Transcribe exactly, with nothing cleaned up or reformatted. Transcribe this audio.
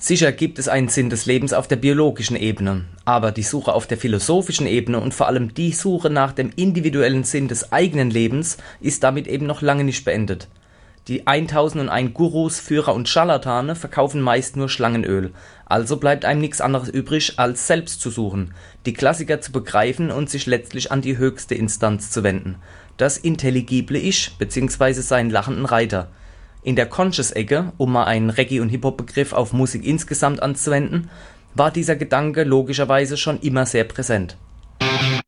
Sicher gibt es einen Sinn des Lebens auf der biologischen Ebene, aber die Suche auf der philosophischen Ebene und vor allem die Suche nach dem individuellen Sinn des eigenen Lebens ist damit eben noch lange nicht beendet. Die tausendundeins Gurus, Führer und Scharlatane verkaufen meist nur Schlangenöl, also bleibt einem nichts anderes übrig, als selbst zu suchen, die Klassiker zu begreifen und sich letztlich an die höchste Instanz zu wenden, das intelligible Ich bzw. seinen lachenden Reiter. In der Conscious-Ecke, um mal einen Reggae- und Hip-Hop-Begriff auf Musik insgesamt anzuwenden, war dieser Gedanke logischerweise schon immer sehr präsent.